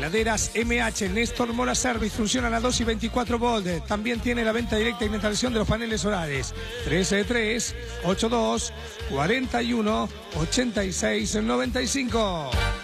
Heladeras MH, Néstor Mora Service, funcionan a 2 y 24 volt. También tiene la venta directa y la instalación de los paneles solares. 383-82-41-86-95.